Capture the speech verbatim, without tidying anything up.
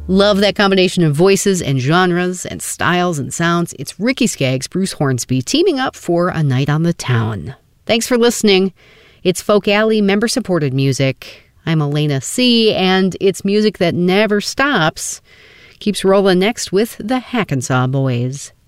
Love that combination of voices and genres and styles and sounds. It's Ricky Skaggs, Bruce Hornsby, teaming up for A Night on the Town. Thanks for listening. It's Folk Alley member-supported music. I'm Elena C., and it's music that never stops. Keeps rolling next with the Hackensaw Boys.